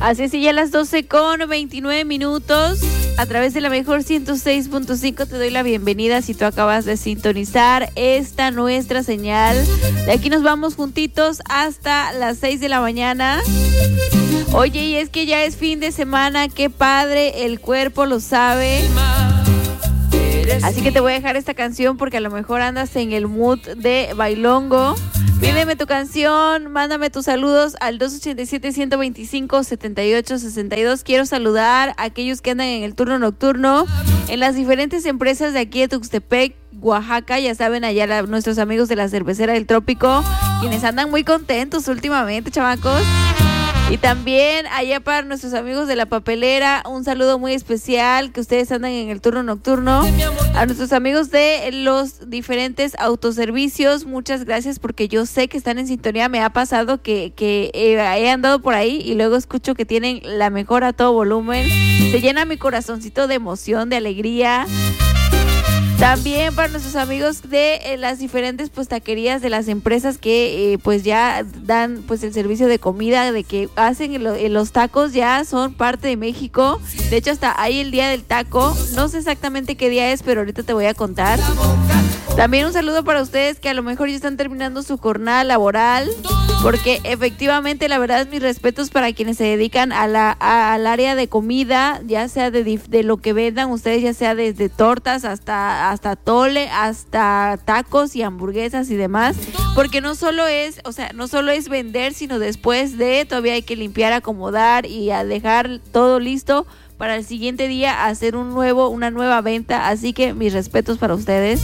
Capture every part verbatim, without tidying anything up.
Así es, y ya a las doce con veintinueve minutos, a través de la mejor ciento seis punto cinco te doy la bienvenida si tú acabas de sintonizar esta nuestra señal. De aquí nos vamos juntitos hasta las seis de la mañana. Oye, y es que ya es fin de semana, qué padre, el cuerpo lo sabe. Así que te voy a dejar esta canción porque a lo mejor andas en el mood de bailongo. Pídeme tu canción, mándame tus saludos al dos ochenta y siete, ciento veinticinco, setenta y ocho sesenta y dos. Quiero saludar a aquellos que andan en el turno nocturno en las diferentes empresas de aquí de Tuxtepec, Oaxaca. Ya saben, allá la, nuestros amigos de la Cervecera del Trópico, quienes andan muy contentos últimamente, chamacos. Y también allá para nuestros amigos de la papelera, un saludo muy especial, que ustedes andan en el turno nocturno. A nuestros amigos de los diferentes autoservicios, muchas gracias porque yo sé que están en sintonía. Me ha pasado que, que eh, he andado por ahí y luego escucho que tienen la mejor a todo volumen. Se llena mi corazoncito de emoción, de alegría. También para nuestros amigos de eh, las diferentes pues taquerías de las empresas que eh, pues ya dan pues el servicio de comida, de que hacen el, el, los tacos, ya son parte de México. De hecho hasta hay el día del taco, no sé exactamente qué día es, pero ahorita te voy a contar. También un saludo para ustedes que a lo mejor ya están terminando su jornada laboral, porque efectivamente la verdad mis respetos para quienes se dedican a la, a, al área de comida, ya sea de, de lo que vendan ustedes, ya sea desde tortas hasta, hasta tole, hasta tacos y hamburguesas y demás, porque no solo es, o sea, no solo es vender, sino después de todavía hay que limpiar, acomodar y a dejar todo listo para el siguiente día hacer un nuevo, una nueva venta. Así que mis respetos para ustedes.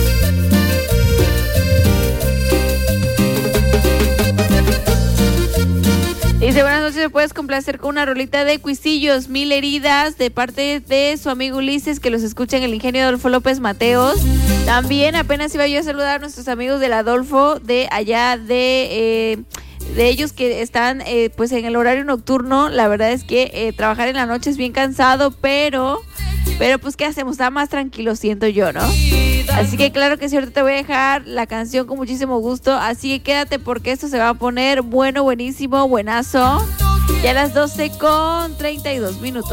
Dice, buenas noches, ¿me puedes complacer con una rolita de Cuisillos, Mil Heridas, de parte de su amigo Ulises, que los escucha en el Ingenio Adolfo López Mateos? También apenas iba yo a saludar a nuestros amigos del Adolfo, de allá de... Eh, de ellos que están eh, pues en el horario nocturno. La verdad es que eh, trabajar en la noche es bien cansado, pero pero pues qué hacemos, está más tranquilo, siento yo, ¿no? Así que claro que sí, ahorita te voy a dejar la canción con muchísimo gusto, así que quédate porque esto se va a poner bueno, buenísimo, buenazo. Ya a las doce con treinta y dos minutos.